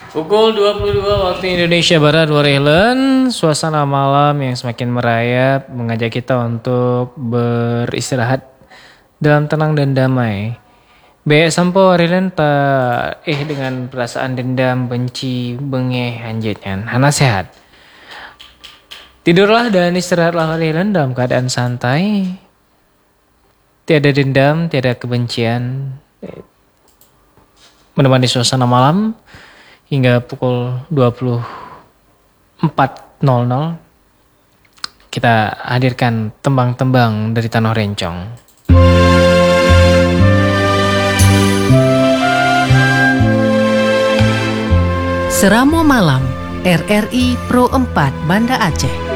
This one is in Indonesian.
Pukul 22 waktu Indonesia Barat, Warehlen. Suasana malam yang semakin merayap mengajak kita untuk beristirahat dalam tenang dan damai. Be sampo Warehlen tak dengan perasaan dendam, benci, bengeh, anjitnya. Hana sehat. Tidurlah dan istirahatlah Warehlen dalam keadaan santai. Tiada dendam, tiada kebencian. Menemani suasana malam hingga pukul 24.00 kita hadirkan tembang-tembang dari Tanah Rencong. Seramo Malam RRI Pro 4 Banda Aceh.